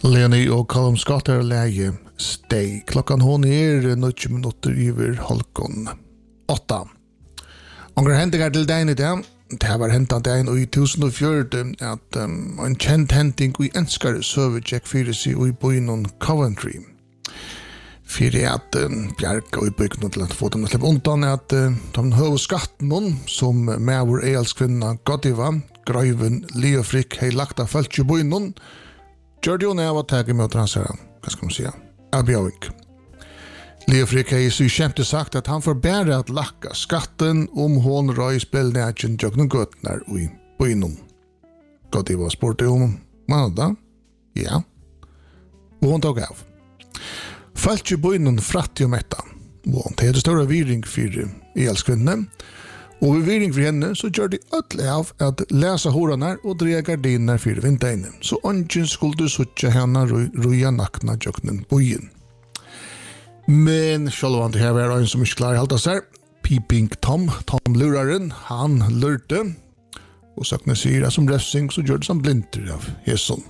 Leonie og Callum Scott läge Stay. Klockan hon 9 minuter över 7:08. Ongra hendigar til dagen i dag. Det var hentan dagen i 2004 at en kjent henting i enskare søver Jack Fyrirsi og i byen Coventry. Fyrir at bjerga og i bygden til at få dem til å slippe undan at de høve skatten som med vår eilskvinna Godiva, Grøyven, Leofrik, hei lagt av felt i byen, gjør det jo når jeg var taget med å transfera, hva skal man si, avbjøving. Leofrik hei så kjempe sagt at han får bære at lakka skatten hon røy spillnætjen jøgnen gøtner i byen. Godiva spurte man da? Ja. Og hon tog av. Falt i byen fratt om etta. Og det er det større viring for elskvinne. Og ved viring for henne så gjør de ødelig av at lese hårene og dreie gardiner for vinterne. Så ønsken skulle suttje henne ruja nakna jøknen byen. Men selv om det her var en som ikke klarer alt av seg, Peeping Tom luraren, han lurte, og sakne sier at som refsing så gjør det som blinter av Jesun.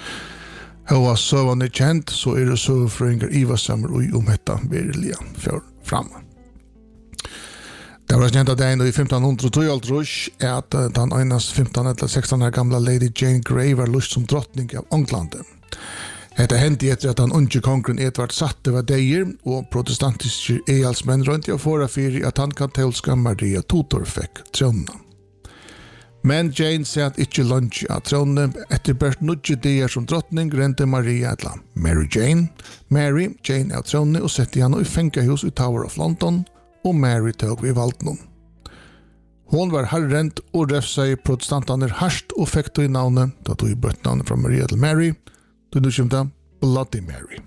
Hva søvende kjent, så det søvfrøyngar ivasammer og omhetta verilige fram. Det var kjent av dagen i 1512 at den eines 15-16 år gamla Lady Jane Grey var lust som drottning av Englandet. Dette hendte etter at den unge kongren Edvard satte var deier, og protestantiske ealsmenn rundt å fåra fyrir at han katolska Maria Tutor fikk trona. Men Jane sier at ikke lunch av trona, etter bært nudge dier som drottning, rente Maria etla Mary Jane av trona, og sette henne i fengahus i Tower of London, og Mary tog vi valgt noen. Hon var herrent og refsa i protestantaner harsht og fikk to i navnet, da tog i bøtt navnet fra Maria til Mary, du nu kjemta Bloody Mary.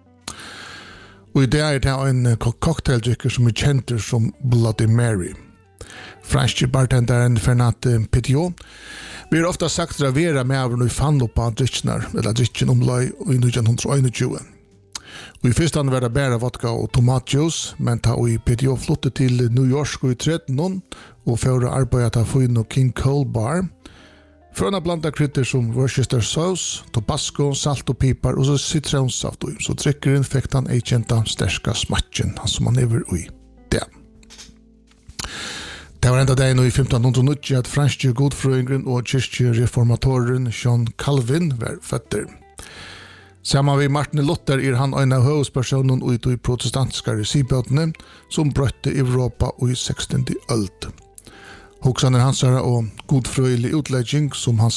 Og i det er det en cocktaildrikker som kjenter som Bloody Mary. Franske bartenderen Fernate Petiot. Vi ofta sagt at vi med av noe fanloppa drikkner, eller drikken omlai i 1921. Og i første var det bare vodka og tomatjuice, men ta og i Petiot flyttet til New York i 13 og for å arbeide til å få inn King Cole Bar. Från att blanda kryddor som Worcester sauce, tabasco, salt och pipar och så citronsaft i. Så trycker fick han ekända stärska smatchen som han över i det. Det var enda dagen i 1590 att franske godfröjningen och kyrkjereformatoren John Calvin var fötter. Samma vid Martin Luther han en av huvudpersonen ut i protestantiska recibötene som brötte Europa i 16. öld. Hoksaner hans og godfrøylig utlegging som hans